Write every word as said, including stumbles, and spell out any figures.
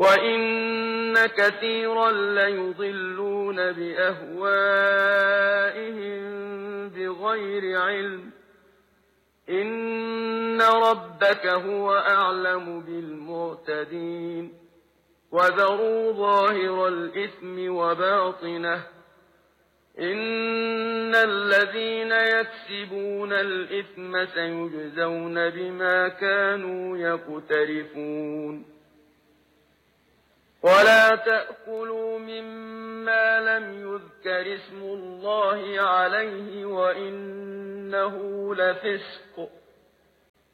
وَإِنَّ كَثِيرًا لَّيُضِلُّونَ بِأَهْوَائِهِم بِغَيْرِ عِلْمٍ ۗ إِنَّ رَبَّكَ هُوَ أَعْلَمُ بِالْمُعْتَدِينَ وَذَرُوا ظَاهِرَ الْإِثْمِ وَبَاطِنَهُ ۚ إِنَّ الَّذِينَ يَكْسِبُونَ الْإِثْمَ سَيُجْزَوْنَ بِمَا كَانُوا يَقْتَرِفُونَ وَلَا تَأْكُلُوا مِمَّا لَمْ يُذْكَرِ اسْمُ اللَّهِ عَلَيْهِ وَإِنَّهُ لَفِسْقٌ